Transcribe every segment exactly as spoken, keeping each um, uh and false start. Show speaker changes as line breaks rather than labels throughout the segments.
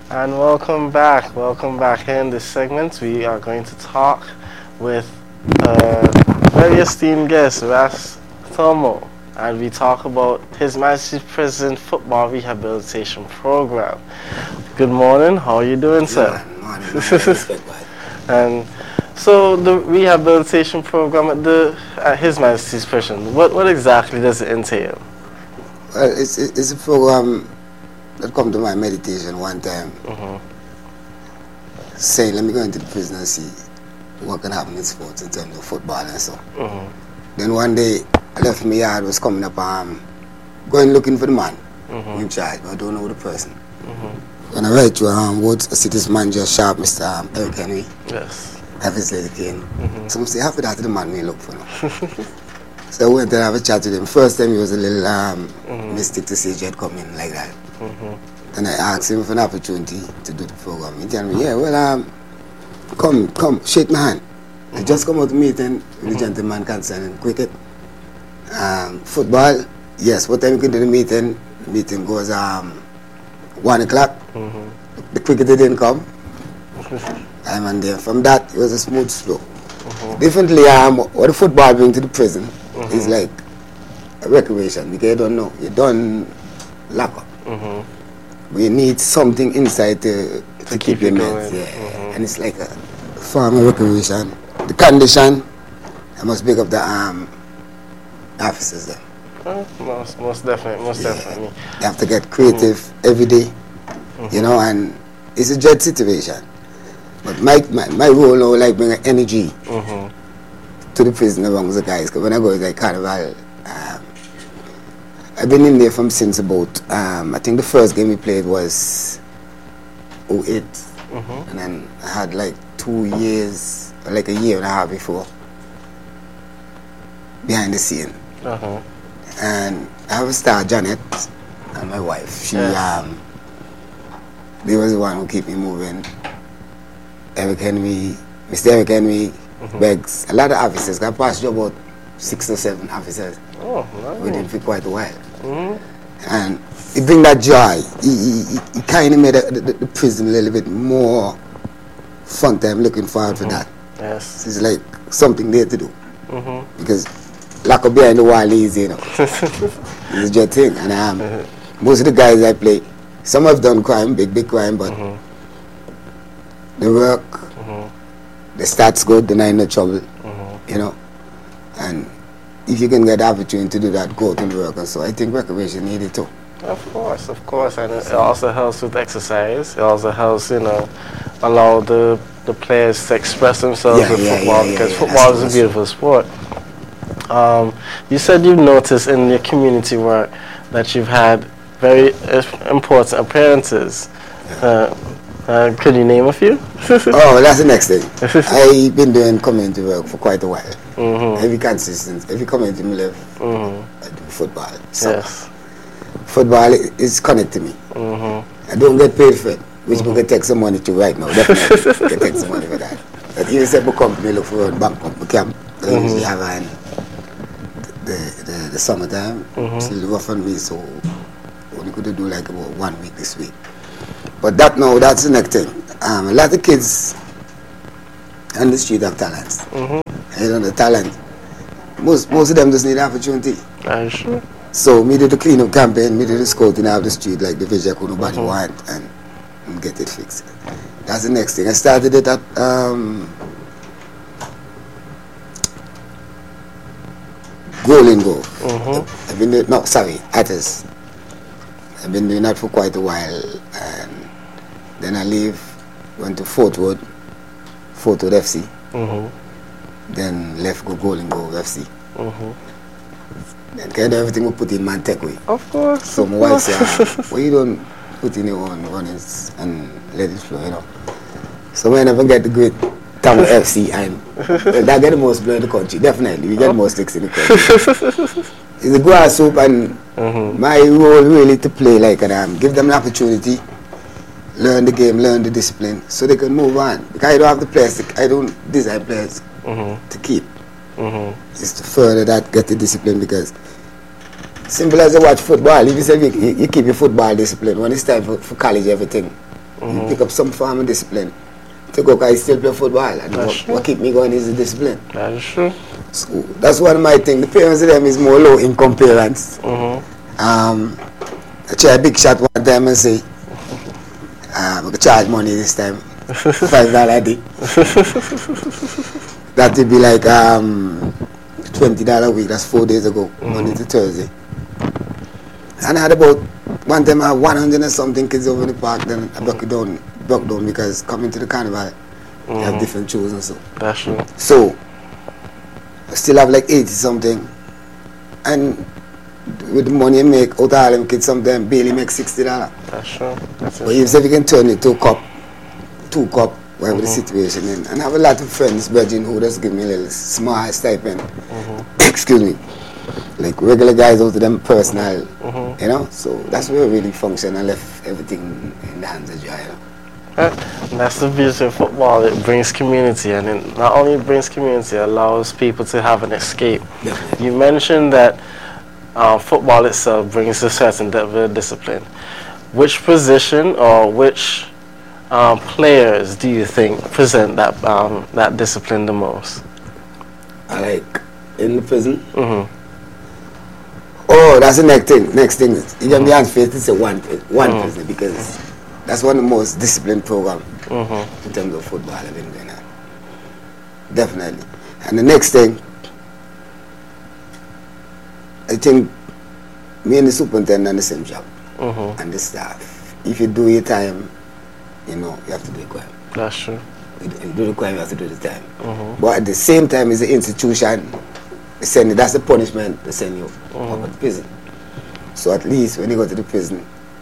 And welcome back. Welcome back. Here in this segment, we are going to talk with a very esteemed guest, Ras Thomo, and we talk about His Majesty's President Football Rehabilitation Program. Good morning. How are you doing, sir?
Yeah, morning, morning.
And so the rehabilitation program at the at His Majesty's Prison, what what exactly does it entail?
Well, it's it's a program that come to my meditation one time,
Mm-hmm.
saying, let me go into the prison and see what can happen in sports in terms of football and so.
Mm-hmm.
Then one day, I left my yard, was coming up, um, going looking for the man
Mm-hmm.
in charge, but I don't know the person.
Mm-hmm.
When I write to um, Woods, a city's manager, sharp, Mister Um, Eric Henry,
Yes.
have his lady came.
Mm-hmm.
So I say, after that, the man we look for now. So I went and have a chat with him. First time he was a little um,
Mm-hmm.
mystic to see Jet come in like that.
Mm-hmm.
And I asked him for an opportunity to do the program. He told me, yeah, well, um, come, come, shake my hand. I just come out to meeting with the
Mm-hmm.
gentleman concerning cricket. Um, football, yes, what time you can do the meeting? The meeting goes um, one o'clock.
Mm-hmm.
The cricketer didn't come. I'm on there. From that, it was a smooth flow.
Mm-hmm.
Differently, um, what the football bring to the prison
Mm-hmm.
is like a recreation, because you don't know. You don't lock up.
Mm-hmm.
We need something inside to, to,
To
keep,
keep you
your meds.
going.
Yeah.
Mhm.
And it's like a form of recreation. The condition, I must pick up the um, officers there.
Uh, most, most definitely, most
Yeah.
definitely.
They have to get creative every day, you know, and it's a dread situation. But my, my, my role now, like, bring energy
Mm-hmm.
to the prison amongst the guys. Because when I go to like carnival, um, I've been in there from since about, um, I think the first game we played was oh eight.
Mm-hmm.
And then I had like two years, like a year and a half before, behind the scene.
Uh-huh.
And I have a star, Janet, and my wife. She,
Yes.
um, they was the one who keep me moving. Eric Henry, Mister Eric Henry,
Mhm.
begs a lot of officers. I passed you about six or seven officers
Oh,
with him
nice.
for quite a while.
Mm-hmm.
And he bring that joy. He, he, he, he kind of made the, the, the prison a little bit more fun time, looking forward for that.
Yes.
So it's like something there to do.
Mm-hmm.
Because lock up behind the wall easy, you know. It's a jet thing. And um, most of the guys I play, some have done crime, big, big crime, but
Mm-hmm.
they work,
Mm-hmm.
the stats good, they're not in no trouble,
Mm-hmm.
you know. And if you can get the opportunity to do that, go out and work. And so I think recreation needed too.
Of course, of course, and it also helps with exercise. It also helps, you know, allow the the players to express themselves
Yeah,
with
yeah,
football,
yeah, yeah,
because
yeah,
football
that's
is a beautiful sport. Um, you said you've noticed in your community work that you've had very uh, important appearances. Uh, uh, could you name a few?
Oh, that's the next thing. I've been doing community work for quite a while.
Mm-hmm.
Every consistent, every community I live,
Mm-hmm.
I do football. So
Yes.
football i- is connected to me.
Mm-hmm.
I don't get paid for it, which we can take some money to right now. Definitely can take some money for that. But even if my company look for a bank company camp, they
Mhm.
usually have an the the, the summertime.
Mhm.
Still rough on me, so only could do like about one week this week. But that now, that's the next thing. Um, a lot of kids on the street have talents.
Mm-hmm.
You know, the talent. Most most of them just need opportunity.
Are you sure?
So me do the cleanup campaign, me do the scouting out the street like the vision could nobody
Mhm.
want and, and get it fixed. That's the next thing. I started it at um Golden Go.
Mm-hmm.
I've been doing no sorry, Attes. I've been doing that for quite a while and then I leave, went to Fort Wood, Fort Wood F C,
Mm-hmm.
then left go Golden Go F C.
Mm-hmm.
Then kind of everything we put in man take away.
Of course.
So
of
my wife
course.
said, well, you don't put in your own runnings and let it flow, you know. So when I never get the great Tamil F C, and well, that get the most blood in the country, definitely. We get more sticks in the country. It's a grass soup, and
Mm-hmm.
my role really to play like an um, give them an opportunity, learn the game, learn the discipline, so they can move on. Because I don't have the players, to, I don't design players
Mm-hmm.
to keep.
Mm-hmm.
It's to further that, get the discipline, because simple as you watch football, if you say you, you keep your football discipline, when it's time for, for college, everything Mm-hmm. You pick up some form of discipline. To go, I still play football, and what, what keep me going is the discipline.
That is true.
So that's one of my things. The parents of them is more low income parents.
Mm-hmm.
Um, I try a big shot one time and say, um, I could charge money this time, five dollars a day. That would be like um, twenty dollars a week. That's four days ago, mm-hmm. Monday to Thursday. And I had about one time I had one hundred and something kids over in the park. Then I broke it down, broke down because coming to the carnival, mm-hmm. they have different shows and so.
That's true.
So I still have like eighty something, and with the money you make out of all them kids, sometimes barely make sixty dollars.
That's true. That's
but if you can turn it to a cup, two cup, whatever mm-hmm. the situation is. And I have a lot of friends, Virgin, who just give me a little small stipend. Mm-hmm. Excuse me. Like regular guys out to them personal, mm-hmm. you know. So that's where I really function. I left everything in the hands of Joy. You know?
And that's the beauty of football. It brings community, and it not only brings community, it allows people to have an escape. Definitely. You mentioned that uh, football itself brings a certain level of discipline. Which position or which um, players do you think present that um, that discipline the most?
I like in the prison.
Mm-hmm.
Oh, that's the next thing. Next thing is you have the answer to say one one
mm-hmm.
prison because that's one of the most disciplined program
mm-hmm.
in terms of football I've been doing that. Definitely. And the next thing, I think me and the superintendent are the same job.
Mm-hmm.
And the staff. If you do your time, you know, you have to do the crime.
That's true.
If you do the crime, you have to do the time.
Mm-hmm.
But at the same time, it's the institution, they send you, that's the punishment they send you
mm-hmm.
up to prison. So at least when you go to the prison,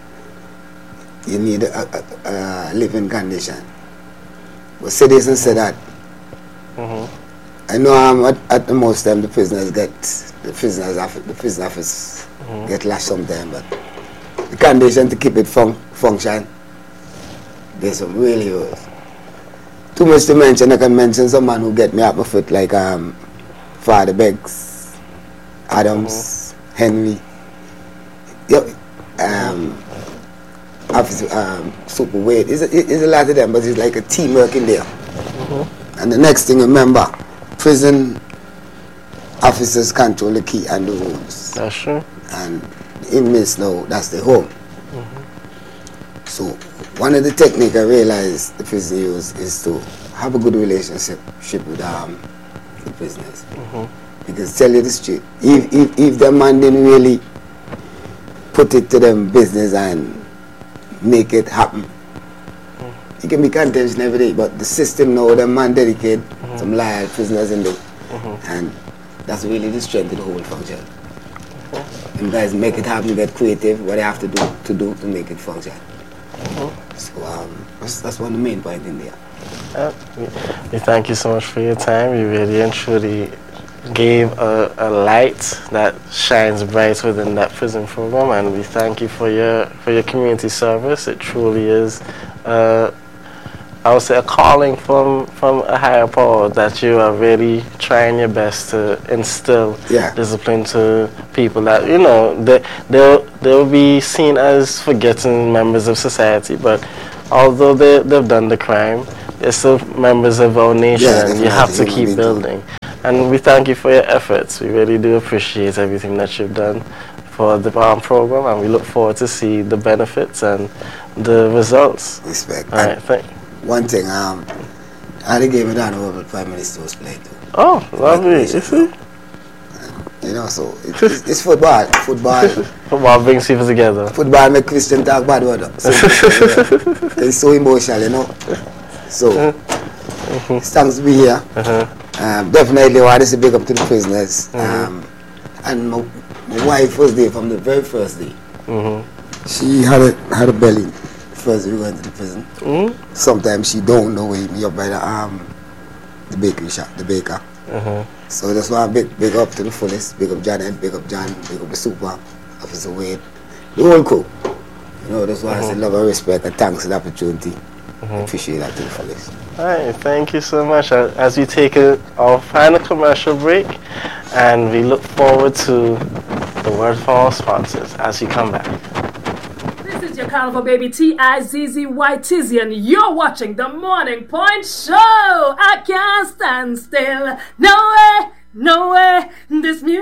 you need a, a, a living condition. But say this and say that.
Mm-hmm.
I know um, at, at the most time the prisoners get, the prisoners office, the prison office mm-hmm. get lashed sometime, but the condition to keep it fun function, there's some really worse. Too much to mention, I can mention some man who get me up my foot like um, Father Beggs, Adams, mm-hmm. Henry, yep, um, Officer um, Super Wade. It's a, it's a lot of them, but it's like a teamwork in there. Mm-hmm. And the next thing, remember, prison officers control the key and the rooms.
That's true.
And the inmates know that's their home.
Mm-hmm.
So one of the techniques I realized the prison use is to have a good relationship with um, the prisoners. Mm-hmm. Because tell you the truth, if, if, if the man didn't really put it to them business and make it happen, mm-hmm. he can be contention every day, but the system know the man dedicate mm-hmm. some loyal prisoners in there. Mm-hmm. And that's really the strength of the whole function. Mm-hmm. And guys make it happen, get creative, what they have to do to do to make it function. Mm-hmm. So um, that's, that's one of the main points in there.
Uh, we, we thank you so much for your time. You really and truly gave a, a light that shines bright within that prison program, and we thank you for your for your community service. It truly is, uh, I would say, a calling from from a higher power that you are really trying your best to instill
yeah.
discipline to people that, you know, they they'll they'll be seen as forgotten members of society, but although they they've done the crime, they're still members of our nation,
yeah,
and you have to keep building. And we thank you for your efforts. We really do appreciate everything that you've done for the um, program, and we look forward to see the benefits and the results.
Respect.
All right, thank you.
One thing, um, I had a game with Anna over Prime Minister was playing too.
Oh, lovely. You see?
You know, so it, it's, it's football. Football.
Football brings people together.
Football make Christian talk bad word. So, yeah. It's so emotional, you know. So, mm-hmm. it's thanks to be here. Uh-huh. Um, definitely want to say big up to the prisoners. Mm-hmm. um, and my, my wife was there from the very first day. Mm-hmm. She had a had a belly first we went to the prison. Mm-hmm. Sometimes she don't know where me up by the um the bakery shop, the baker. Mm-hmm. So that's why I big big up to the fullest, big up Janet, big up John, big up the super, Officer Wade, the whole crew. You know, that's why mm-hmm. I say love and respect and thanks for the opportunity. Mm-hmm. I appreciate that to the fullest.
All right, thank you so much. As we take a, our final commercial break, and we look forward to the word from our sponsors as we come back.
This is your Hell of a Baby, T I Z Z Y Tizzy, and you're watching the Morning Point Show. I can't stand still. No way, no way. This music.